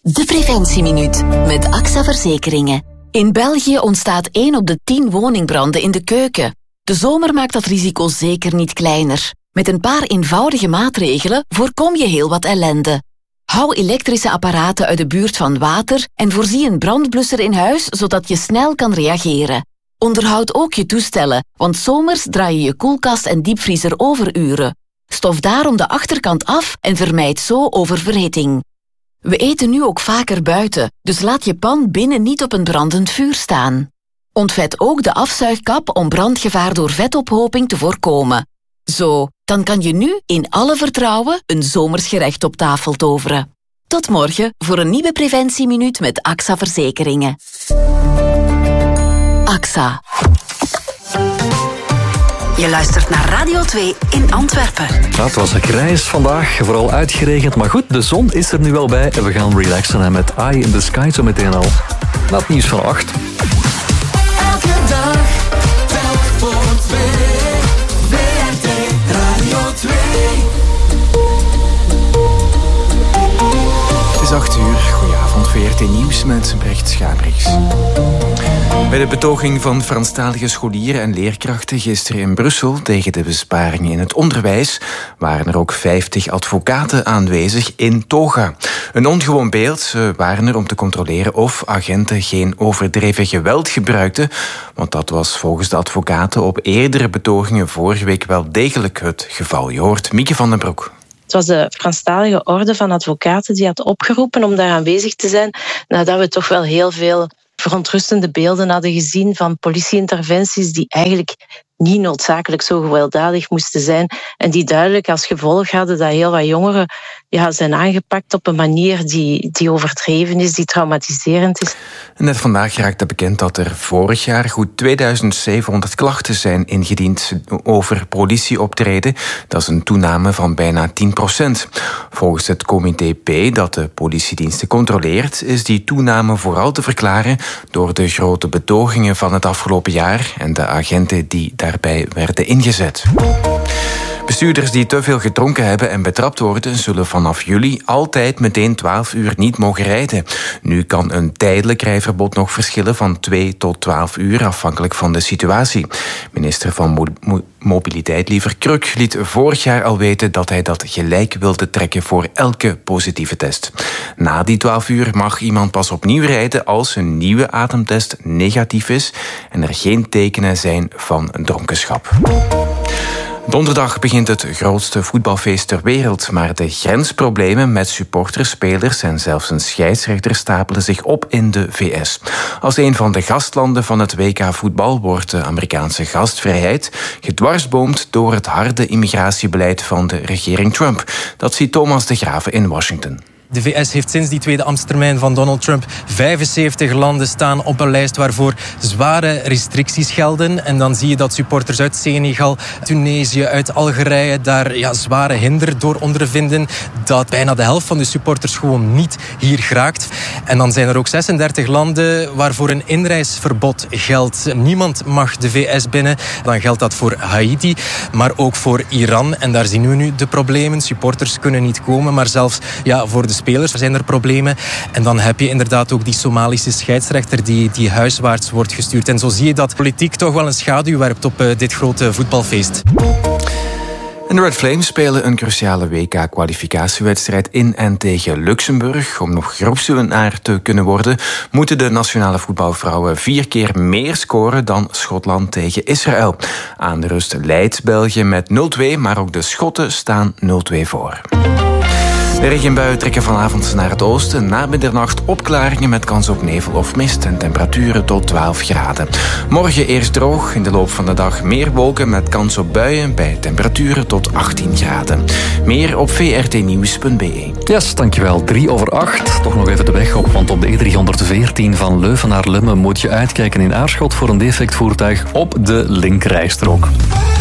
De Preventieminuut met AXA Verzekeringen. In België ontstaat 1 op de 10 woningbranden in de keuken. De zomer maakt dat risico zeker niet kleiner. Met een paar eenvoudige maatregelen voorkom je heel wat ellende. Hou elektrische apparaten uit de buurt van water en voorzie een brandblusser in huis, zodat je snel kan reageren. Onderhoud ook je toestellen, want zomers draai je je koelkast en diepvriezer overuren. Stof daarom de achterkant af en vermijd zo oververhitting. We eten nu ook vaker buiten, dus laat je pan binnen niet op een brandend vuur staan. Ontvet ook de afzuigkap om brandgevaar door vetophoping te voorkomen. Zo, dan kan je nu in alle vertrouwen een zomers gerecht op tafel toveren. Tot morgen voor een nieuwe Preventieminuut met AXA Verzekeringen. AXA. Je luistert naar Radio 2 in Antwerpen. Het was grijs vandaag, vooral uitgeregend. Maar goed, de zon is er nu wel bij en we gaan relaxen. En met Eye in the Sky zo meteen al. Na het nieuws van 8. Elke dag, telk voor 2. VRT Radio 2. Het is 8 uur. Goedenavond, VRT Nieuws met Brecht Schabriks. Bij de betoging van Franstalige scholieren en leerkrachten gisteren in Brussel tegen de besparingen in het onderwijs waren er ook 50 advocaten aanwezig in toga. Een ongewoon beeld. Ze waren er om te controleren of agenten geen overdreven geweld gebruikten, want dat was volgens de advocaten op eerdere betogingen vorige week wel degelijk het geval. Je hoort Mieke van den Broek. Het was de Franstalige Orde van Advocaten die had opgeroepen om daar aanwezig te zijn, nadat we toch wel heel veel verontrustende beelden hadden gezien van politieinterventies die eigenlijk niet noodzakelijk zo gewelddadig moesten zijn en die duidelijk als gevolg hadden dat heel wat jongeren zijn aangepakt op een manier die overdreven is, die traumatiserend is. Net vandaag raakte bekend dat er vorig jaar goed 2700 klachten zijn ingediend over politieoptreden. Dat is een toename van bijna 10%. Volgens het comité P dat de politiediensten controleert, is die toename vooral te verklaren door de grote betogingen van het afgelopen jaar en de agenten die daarbij werden ingezet. Bestuurders die te veel gedronken hebben en betrapt worden, zullen vanaf juli altijd meteen 12 uur niet mogen rijden. Nu kan een tijdelijk rijverbod nog verschillen van 2 tot 12 uur, afhankelijk van de situatie. Minister van Mobiliteit Liever Kruk liet vorig jaar al weten dat hij dat gelijk wilde trekken voor elke positieve test. Na die 12 uur mag iemand pas opnieuw rijden als een nieuwe ademtest negatief is en er geen tekenen zijn van dronkenschap. Donderdag begint het grootste voetbalfeest ter wereld, maar de grensproblemen met supporters, spelers en zelfs een scheidsrechter stapelen zich op in de VS. Als een van de gastlanden van het WK voetbal wordt de Amerikaanse gastvrijheid gedwarsboomd door het harde immigratiebeleid van de regering Trump. Dat ziet Thomas de Graven in Washington. De VS heeft sinds die tweede ambtstermijn van Donald Trump 75 landen staan op een lijst waarvoor zware restricties gelden. En dan zie je dat supporters uit Senegal, Tunesië, uit Algerije daar zware hinder door ondervinden. Dat bijna de helft van de supporters gewoon niet hier geraakt. En dan zijn er ook 36 landen waarvoor een inreisverbod geldt. Niemand mag de VS binnen. Dan geldt dat voor Haiti, maar ook voor Iran. En daar zien we nu de problemen. Supporters kunnen niet komen, maar zelfs voor de spelers zijn er problemen. En dan heb je inderdaad ook die Somalische scheidsrechter die huiswaarts wordt gestuurd. En zo zie je dat politiek toch wel een schaduw werpt op dit grote voetbalfeest. En de Red Flames spelen een cruciale WK-kwalificatiewedstrijd in en tegen Luxemburg. Om nog groepswinnaar te kunnen worden, moeten de nationale voetbalvrouwen 4 keer meer scoren dan Schotland tegen Israël. Aan de rust leidt België met 0-2, maar ook de Schotten staan 0-2 voor. De regenbuien trekken vanavond naar het oosten. Na middernacht opklaringen met kans op nevel of mist en temperaturen tot 12 graden. Morgen eerst droog, in de loop van de dag meer wolken met kans op buien bij temperaturen tot 18 graden. Meer op vrtnieuws.be. Yes, dankjewel. 7:03. Toch nog even de weg op, want op de E314 van Leuven naar Lummen moet je uitkijken in Aarschot voor een defect voertuig op de linkerrijstrook.